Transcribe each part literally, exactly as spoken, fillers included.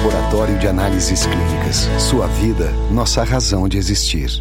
Laboratório de Análises Clínicas. Sua vida, nossa razão de existir.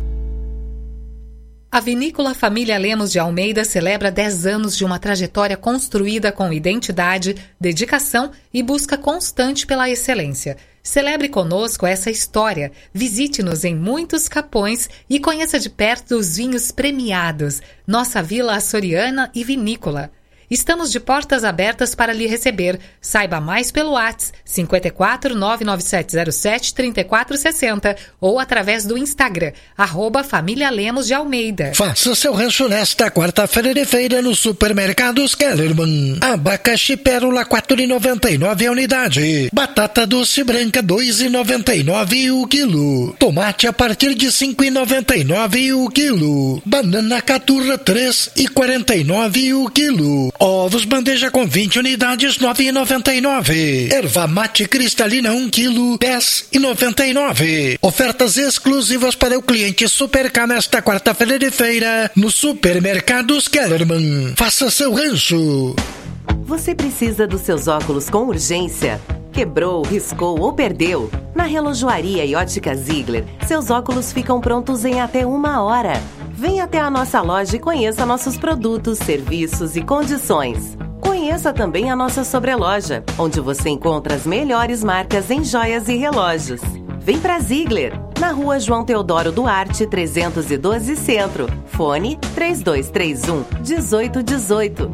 A Vinícola Família Lemos de Almeida celebra dez anos de uma trajetória construída com identidade, dedicação e busca constante pela excelência. Celebre conosco essa história, visite-nos em muitos capões e conheça de perto os vinhos premiados, nossa Vila Açoriana e Vinícola. Estamos de portas abertas para lhe receber. Saiba mais pelo WhatsApp cinco quatro nove nove sete zero sete três quatro seis zero ou através do Instagram, arroba Família Lemos de Almeida. Faça seu rancho nesta quarta-feira de feira no Supermercados Kellerman. Abacaxi pérola quatro reais e noventa e nove centavos a unidade. Batata doce branca dois reais e noventa e nove centavos o quilo. Tomate a partir de cinco reais e noventa e nove centavos o quilo. Banana caturra três reais e quarenta e nove centavos o quilo. Ovos bandeja com vinte unidades, nove reais e noventa e nove centavos. Erva mate cristalina um quilo, dez reais e noventa e nove centavos. Ofertas exclusivas para o cliente Supercar nesta quarta-feira de feira no Supermercados Kellerman. Faça seu rancho. Você precisa dos seus óculos com urgência? Quebrou, riscou ou perdeu? Na Relojoaria e Ótica Ziegler, seus óculos ficam prontos em até uma hora. Venha até a nossa loja e conheça nossos produtos, serviços e condições. Conheça também a nossa sobreloja, onde você encontra as melhores marcas em joias e relógios. Vem pra Ziegler, na Rua João Teodoro Duarte, trezentos e doze Centro. Fone três dois três um, um oito um oito.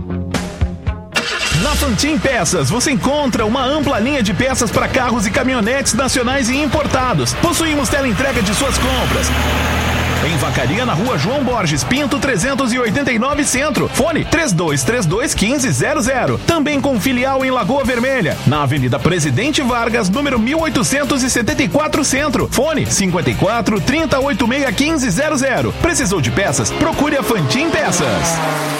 Na Fantin Peças você encontra uma ampla linha de peças para carros e caminhonetes nacionais e importados. Possuímos teleentrega de suas compras. Em Vacaria, na Rua João Borges Pinto, trezentos e oitenta e nove Centro. Fone três dois três dois, um cinco zero zero. Também com filial em Lagoa Vermelha, na Avenida Presidente Vargas, número mil oitocentos e setenta e quatro Centro. Fone cinco quatro, trinta, oitenta e seis, quinze zero zero. Precisou de peças? Procure a Fantin Peças.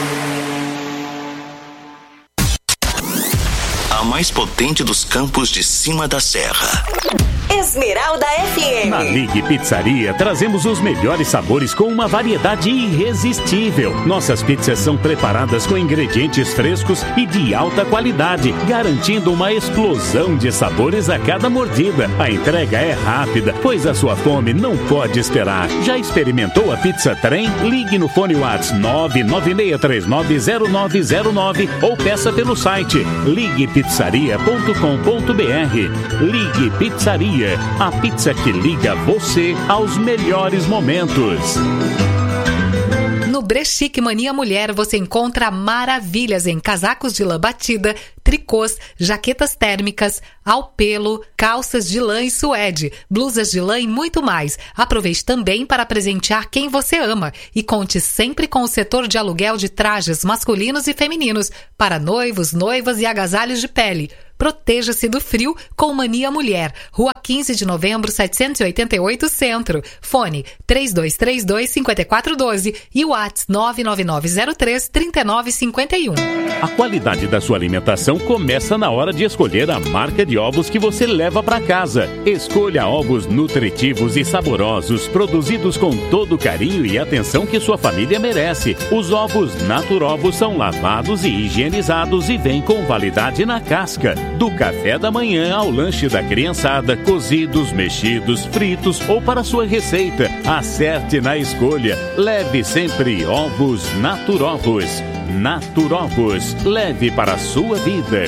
A mais potente dos campos de cima da serra. Esmeralda F M. Na Ligue Pizzaria, trazemos os melhores sabores com uma variedade irresistível. Nossas pizzas são preparadas com ingredientes frescos e de alta qualidade, garantindo uma explosão de sabores a cada mordida. A entrega é rápida, pois a sua fome não pode esperar. Já experimentou a Pizza Trem? Ligue no fone WhatsApp nove nove seis três nove zero nove zero nove ou peça pelo site ligue pizzaria ponto com ponto b r. Ligue Pizzaria, a pizza que liga você aos melhores momentos. No Brechique Mania Mulher você encontra maravilhas em casacos de lã batida, tricôs, jaquetas térmicas, alpelo, calças de lã e suede, blusas de lã e muito mais. Aproveite também para presentear quem você ama e conte sempre com o setor de aluguel de trajes masculinos e femininos para noivos, noivas e agasalhos de pele. Proteja-se do frio com Mania Mulher. Rua quinze de novembro, setecentos e oitenta e oito Centro. Fone três dois três dois, cinco quatro um dois e o WhatsApp nove nove nove zero três, três nove cinco um. A qualidade da sua alimentação começa na hora de escolher a marca de ovos que você leva para casa. Escolha ovos nutritivos e saborosos, produzidos com todo o carinho e atenção que sua família merece. Os ovos Naturovos são lavados e higienizados e vêm com validade na casca. Do café da manhã ao lanche da criançada, cozidos, mexidos, fritos ou para sua receita. Acerte na escolha. Leve sempre ovos Naturovos. Naturovos. Leve para a sua vida.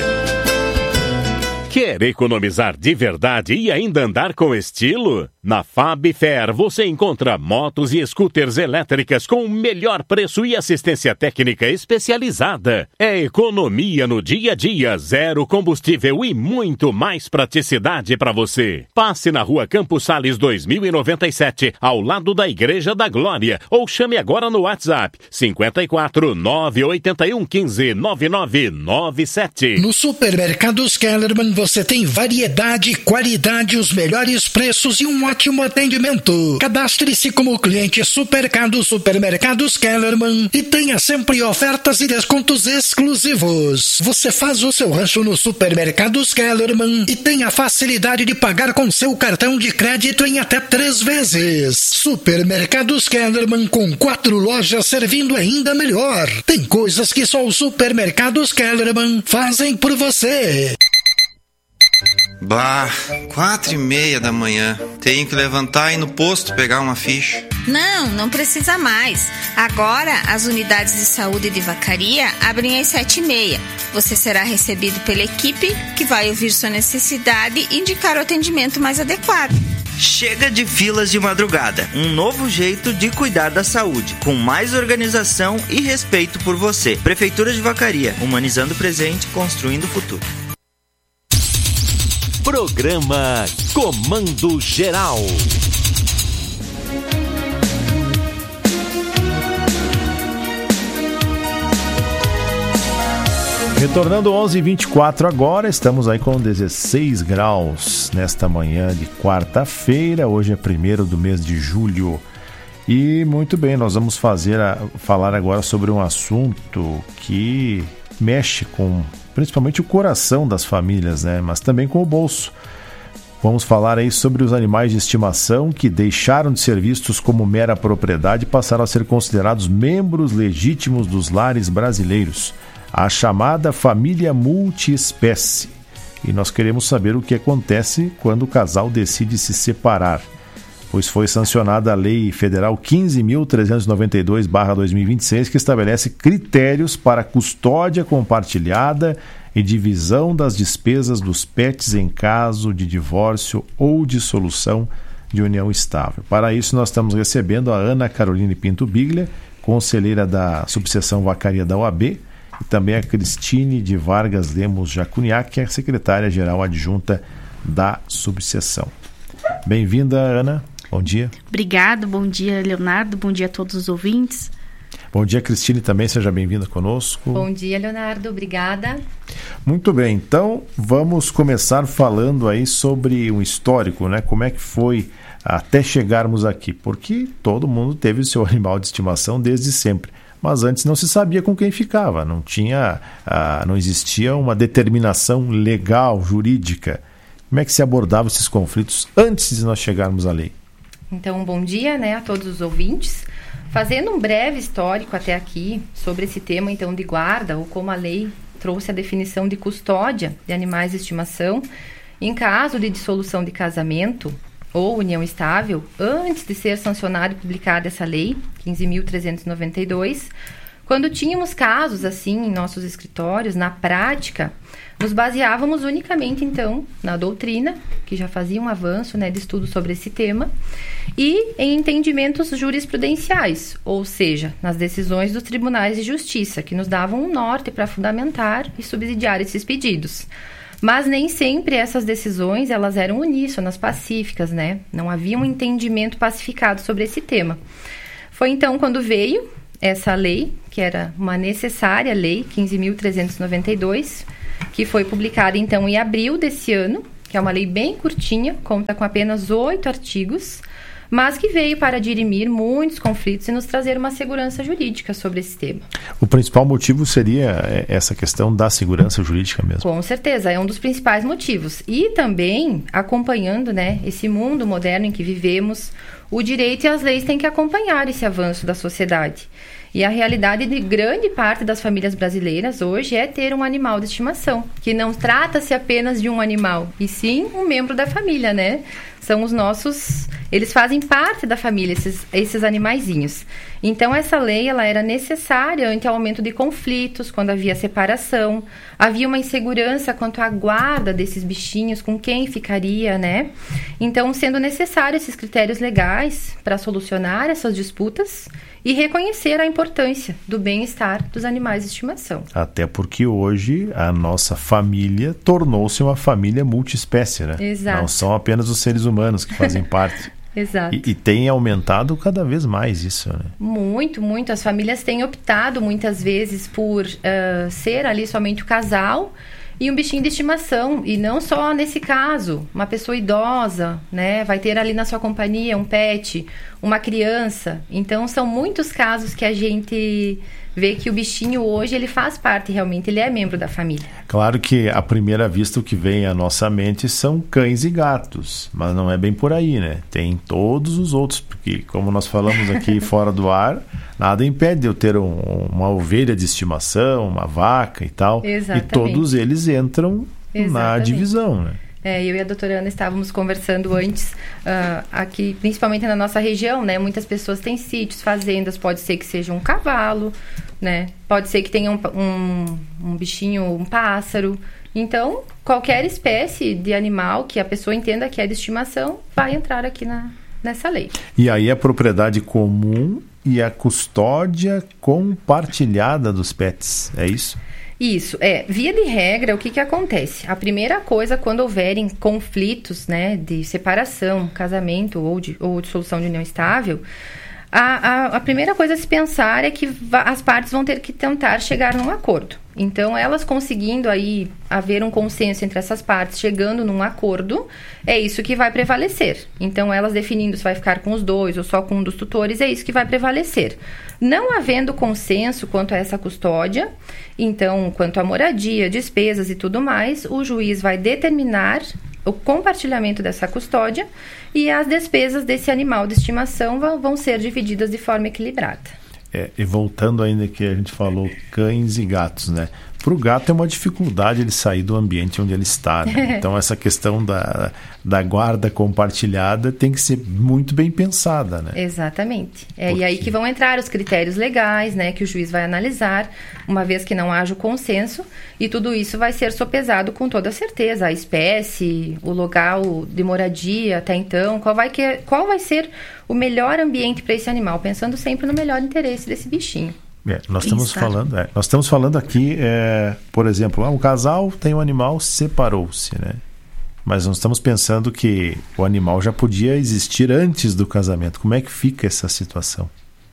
Quer economizar de verdade e ainda andar com estilo? Na Fab Fair você encontra motos e scooters elétricas com o melhor preço e assistência técnica especializada. É economia no dia a dia, zero combustível e muito mais praticidade para você. Passe na Rua Campos Sales dois mil e noventa e sete, ao lado da Igreja da Glória, ou chame agora no WhatsApp cinco quatro, nove oito um, um cinco, nove nove nove sete. No Supermercados Kellerman você tem variedade, qualidade, os melhores preços e um ótimo atendimento. Cadastre-se como cliente Supercar do Supermercados Kellerman e tenha sempre ofertas e descontos exclusivos. Você faz o seu rancho no Supermercados Kellerman e tem a facilidade de pagar com seu cartão de crédito em até três vezes. Supermercados Kellerman, com quatro lojas servindo ainda melhor. Tem coisas que só os Supermercados Kellerman fazem por você. Bah, quatro e meia da manhã. Tenho que levantar e ir no posto pegar uma ficha. Não, não precisa mais. Agora, as unidades de saúde de Vacaria abrem às sete e meia. Você será recebido pela equipe que vai ouvir sua necessidade e indicar o atendimento mais adequado. Chega de filas de madrugada. Um novo jeito de cuidar da saúde, com mais organização e respeito por você. Prefeitura de Vacaria, humanizando o presente, construindo o futuro. Programa Comando Geral. Retornando onze e vinte e quatro agora, estamos aí com dezesseis graus nesta manhã de quarta-feira. Hoje é primeiro do mês de julho. E muito bem, nós vamos fazer a, falar agora sobre um assunto que mexe com principalmente o coração das famílias, né? Mas também com o bolso. Vamos falar aí sobre os animais de estimação que deixaram de ser vistos como mera propriedade e passaram a ser considerados membros legítimos dos lares brasileiros. A chamada família multiespécie. E nós queremos saber o que acontece quando o casal decide se separar, pois foi sancionada a Lei Federal quinze mil trezentos e noventa e dois barra dois mil e vinte e seis, que estabelece critérios para custódia compartilhada e divisão das despesas dos pets em caso de divórcio ou dissolução de união estável. Para isso, nós estamos recebendo a Ana Caroline Pinto Biglia, conselheira da subseção Vacaria da O A B, e também a Cristine de Vargas Lemos Jacuniac, que é a secretária-geral adjunta da subseção. Bem-vinda, Ana. Bom dia. Obrigado, bom dia, Leonardo, bom dia a todos os ouvintes. Bom dia, Cristine, também, seja bem-vinda conosco. Bom dia, Leonardo, obrigada. Muito bem, então vamos começar falando aí sobre um histórico, né? Como é que foi até chegarmos aqui, porque todo mundo teve o seu animal de estimação desde sempre. Mas antes não se sabia com quem ficava, não tinha, ah, não existia uma determinação legal, jurídica. Como é que se abordava esses conflitos antes de nós chegarmos à lei? Então, bom dia, né, a todos os ouvintes. Fazendo um breve histórico até aqui sobre esse tema, então, de guarda, ou como a lei trouxe a definição de custódia de animais de estimação, em caso de dissolução de casamento ou união estável, antes de ser sancionada e publicada essa lei, quinze mil trezentos e noventa e dois, quando tínhamos casos assim em nossos escritórios, na prática, nos baseávamos unicamente, então, na doutrina, que já fazia um avanço, né, de estudo sobre esse tema, e em entendimentos jurisprudenciais, ou seja, nas decisões dos tribunais de justiça, que nos davam um norte para fundamentar e subsidiar esses pedidos. Mas nem sempre essas decisões elas eram uníssonas, pacíficas, né? Não havia um entendimento pacificado sobre esse tema. Foi então quando veio essa lei, que era uma necessária lei, quinze mil trezentos e noventa e dois, que foi publicada então em abril desse ano, que é uma lei bem curtinha, conta com apenas oito artigos, mas que veio para dirimir muitos conflitos e nos trazer uma segurança jurídica sobre esse tema. O principal motivo seria essa questão da segurança jurídica mesmo? Com certeza, é um dos principais motivos. E também, acompanhando, né, esse mundo moderno em que vivemos, o direito e as leis têm que acompanhar esse avanço da sociedade. E a realidade de grande parte das famílias brasileiras hoje é ter um animal de estimação, que não trata-se apenas de um animal, e sim um membro da família, né? São os nossos... Eles fazem parte da família, esses, esses animaizinhos. Então, essa lei ela era necessária ante o aumento de conflitos, quando havia separação, havia uma insegurança quanto à guarda desses bichinhos, com quem ficaria, né? Então, sendo necessários esses critérios legais para solucionar essas disputas e reconhecer a importância do bem-estar dos animais de estimação. Até porque hoje a nossa família tornou-se uma família multiespécie, né? Exato. Não são apenas os seres humanos que fazem parte. Exato. E, e tem aumentado cada vez mais isso, né? Muito, muito. As famílias têm optado muitas vezes por uh, ser ali somente o casal e um bichinho de estimação. E não só nesse caso, uma pessoa idosa, né? Vai ter ali na sua companhia um pet, uma criança. Então, são muitos casos que a gente vê que o bichinho hoje, ele faz parte realmente, ele é membro da família. Claro que à primeira vista o que vem à nossa mente são cães e gatos, mas não é bem por aí, né? Tem todos os outros, porque como nós falamos aqui fora do ar, nada impede de eu ter um, uma ovelha de estimação, uma vaca e tal. Exatamente. E todos eles entram Exatamente. Na divisão, né? É, eu e a doutora Ana estávamos conversando antes, uh, aqui, principalmente na nossa região, né? Muitas pessoas têm sítios, fazendas, pode ser que seja um cavalo, né? Pode ser que tenha um, um, um bichinho, um pássaro. Então, qualquer espécie de animal que a pessoa entenda que é de estimação vai entrar aqui na, nessa lei. E aí a propriedade comum e a custódia compartilhada dos pets, é isso? Isso, é, via de regra, o que que acontece? A primeira coisa, quando houverem conflitos, né, de separação, casamento ou de, ou de solução de união estável, a, a, a primeira coisa a se pensar é que va- as partes vão ter que tentar chegar num acordo. Então, elas conseguindo aí haver um consenso entre essas partes, chegando num acordo, é isso que vai prevalecer. Então, elas definindo se vai ficar com os dois ou só com um dos tutores, é isso que vai prevalecer. Não havendo consenso quanto a essa custódia, então, quanto à moradia, despesas e tudo mais, o juiz vai determinar o compartilhamento dessa custódia e as despesas desse animal de estimação vão, vão ser divididas de forma equilibrada. É, e voltando ainda que a gente falou cães e gatos, né? Para o gato é uma dificuldade ele sair do ambiente onde ele está, né? Então essa questão da, da guarda compartilhada tem que ser muito bem pensada, né? Exatamente. É, e aí que vão entrar os critérios legais, né? Que o juiz vai analisar, uma vez que não haja o consenso, e tudo isso vai ser sopesado com toda certeza. A espécie, o local de moradia até então, qual vai, que, qual vai ser o melhor ambiente para esse animal, pensando sempre no melhor interesse desse bichinho. É, nós estamos falando, é, nós estamos falando aqui, é, por exemplo, ah, um casal tem um animal, separou-se, né? Mas nós estamos pensando que o animal já podia existir antes do casamento. Como é que fica essa situação?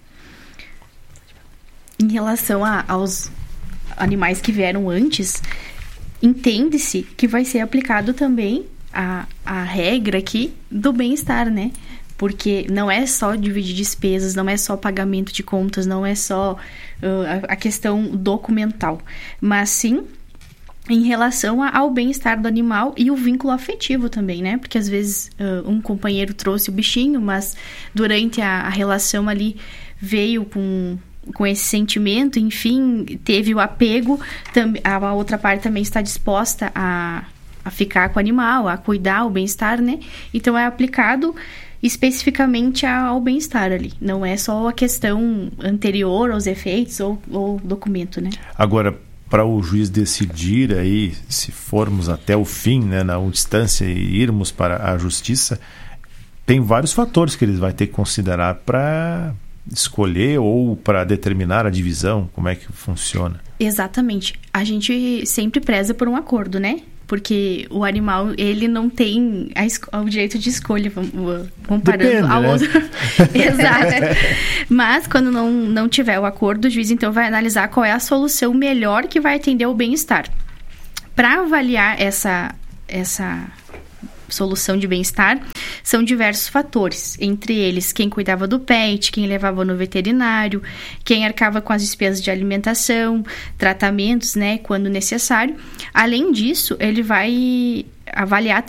Em relação a, aos animais que vieram antes, entende-se que vai ser aplicado também a, a regra aqui do bem-estar, né? Porque não é só dividir despesas, não é só pagamento de contas, não é só uh, a questão documental, mas sim em relação a, ao bem-estar do animal e o vínculo afetivo também, né? Porque às vezes uh, um companheiro trouxe o bichinho, mas durante a, a relação ali veio com, com esse sentimento, enfim, teve o apego, tam, a outra parte também está disposta a, a ficar com o animal, a cuidar, o bem-estar, né? Então é aplicado especificamente ao bem-estar ali. Não é só a questão anterior aos efeitos ou, ou documento, né? Agora, para o juiz decidir aí, se formos até o fim, né, na instância e irmos para a justiça, tem vários fatores que ele vai ter que considerar para escolher ou para determinar a divisão. Como é que funciona? Exatamente. A gente sempre preza por um acordo, né? Porque o animal, ele não tem a es- o direito de escolha, comparando Depende, ao né? outro. Exato. Mas, quando não, não tiver o acordo, o juiz, então, vai analisar qual é a solução melhor que vai atender ao bem-estar. Para avaliar essa, essa solução de bem-estar, são diversos fatores, entre eles quem cuidava do pet, quem levava no veterinário, quem arcava com as despesas de alimentação, tratamentos, né, quando necessário. Além disso, ele vai avaliar